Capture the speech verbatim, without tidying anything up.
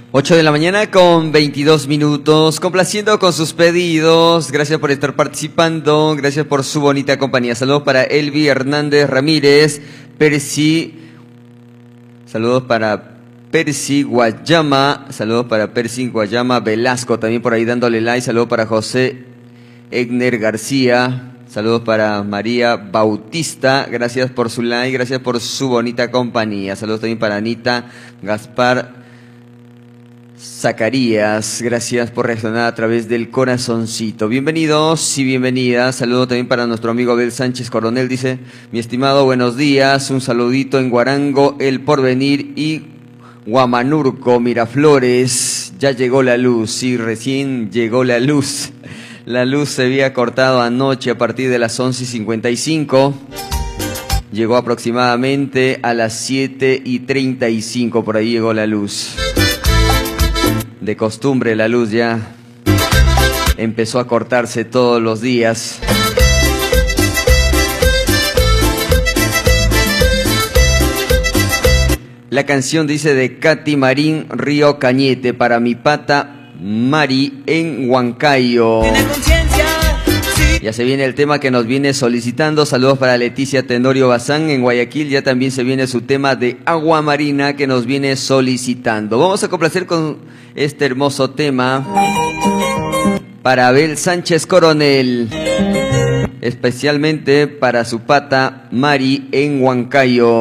ocho de la mañana con veintidós minutos, complaciendo con sus pedidos. Gracias por estar participando, gracias por su bonita compañía. Saludos para Elvi Hernández Ramírez, Percy, saludos para Percy Guayama, saludos para Percy Guayama Velasco, también por ahí dándole like. Saludos para José Egner García, saludos para María Bautista, gracias por su like, gracias por su bonita compañía. Saludos también para Anita Gaspar Zacarías, gracias por reaccionar a través del corazoncito. Bienvenidos y bienvenidas. Saludo también para nuestro amigo Abel Sánchez Coronel. Dice: mi estimado, buenos días. Un saludito en Guarango, El Porvenir y Guamanurco, Miraflores. Ya llegó la luz, sí, recién llegó la luz. La luz se había cortado anoche a partir de las once y cincuenta y cinco. Llegó aproximadamente a las siete y treinta y cinco, por ahí llegó la luz. De costumbre la luz ya empezó a cortarse todos los días. La canción dice de Katy Marín, Río Cañete, para mi pata Mari en Huancayo. Ya se viene el tema que nos viene solicitando. Saludos para Leticia Tenorio Bazán en Guayaquil. Ya también se viene su tema de Agua Marina que nos viene solicitando. Vamos a complacer con este hermoso tema para Abel Sánchez Coronel, especialmente para su pata Mari en Huancayo.